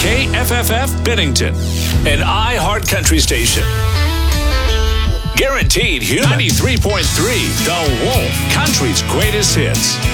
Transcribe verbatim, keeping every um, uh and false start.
K F F F Bennington, an iHeart Country station. Guaranteed Human. ninety-three point three The Wolf, country's greatest hits.